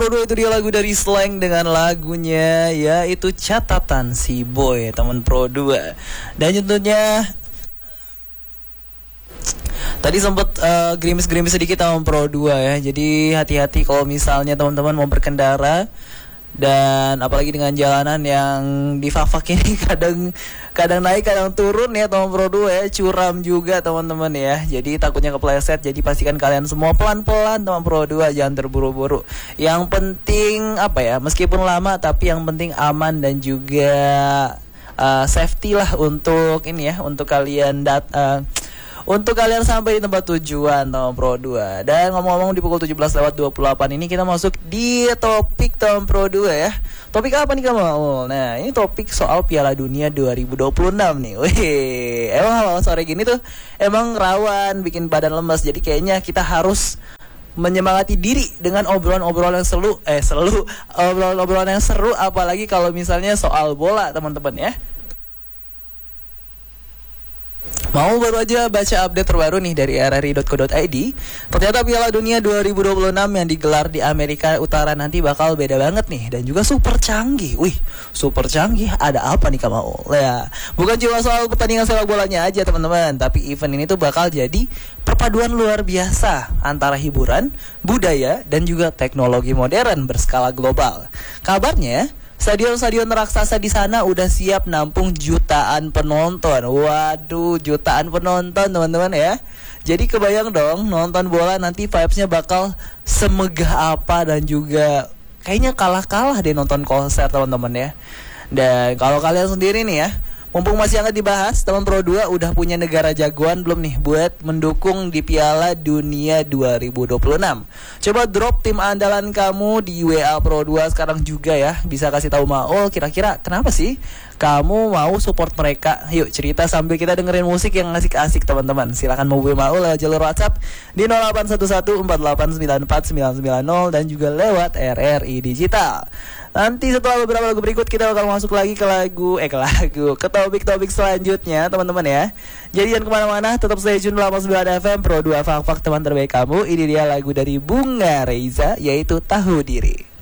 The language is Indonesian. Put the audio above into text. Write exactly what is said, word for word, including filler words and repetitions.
Pro dua, itu dia lagu dari Slank dengan lagunya yaitu Catatan Si Boy, teman Pro dua. Dan tentunya tadi sempat uh, gerimis-gerimis sedikit sama Pro dua ya. Jadi hati-hati kalau misalnya teman-teman mau berkendara. Dan apalagi dengan jalanan yang di Fafak ini kadang kadang naik kadang turun ya teman Pro dua ya, curam juga teman-teman ya. Jadi takutnya kepleset. Jadi pastikan kalian semua pelan-pelan teman Pro dua, jangan terburu-buru. Yang penting apa ya, meskipun lama tapi yang penting aman dan juga uh, safety lah untuk ini ya, untuk kalian dat uh, untuk kalian sampai di tempat tujuan Tom Pro dua. Dan ngomong-ngomong di pukul tujuh belas lewat dua puluh delapan ini kita masuk di topik Tom Pro dua ya. Topik apa nih kamu? Oh, nah ini topik soal Piala Dunia dua ribu dua puluh enam nih. Wih, emang sore gini tuh emang rawan bikin badan lemas. Jadi kayaknya kita harus menyemangati diri dengan obrolan-obrolan yang seru Eh seru obrolan-obrolan yang seru. Apalagi kalau misalnya soal bola teman-teman ya. Mau baru aja baca update terbaru nih dari r r i dot co dot i d. Ternyata Piala Dunia dua ribu dua puluh enam yang digelar di Amerika Utara nanti bakal beda banget nih. Dan juga super canggih. Wih, super canggih. Ada apa nih Kamal? Ya, bukan cuma soal pertandingan sepak bolanya aja teman-teman. Tapi event ini tuh bakal jadi perpaduan luar biasa antara hiburan, budaya, dan juga teknologi modern berskala global. Kabarnya stadion-stadion raksasa di sana udah siap nampung jutaan penonton. Waduh, jutaan penonton teman-teman ya. Jadi kebayang dong nonton bola nanti vibes-nya bakal semegah apa, dan juga kayaknya kalah-kalah deh nonton konser teman-teman ya. Dan kalau kalian sendiri nih ya, mumpung masih hangat dibahas, teman Pro dua udah punya negara jagoan belum nih buat mendukung di Piala Dunia dua ribu dua puluh enam? Coba drop tim andalan kamu di W A Pro dua sekarang juga ya. Bisa kasih tahu Maul kira-kira kenapa sih kamu mau support mereka. Yuk cerita sambil kita dengerin musik yang asik-asik teman-teman. Silakan mau hubungi Maul lewat jalur WhatsApp di nol delapan satu satu empat delapan sembilan empat sembilan sembilan nol dan juga lewat R R I Digital. Nanti setelah beberapa lagu berikut kita bakal masuk lagi ke lagu Eh ke lagu Ke topik-topik selanjutnya teman-teman ya. Jadi jangan kemana-mana, tetap stay tune delapan puluh sembilan F M Pro dua, Fak-Fak teman terbaik kamu. Ini dia lagu dari Bunga Reza yaitu Tahu Diri.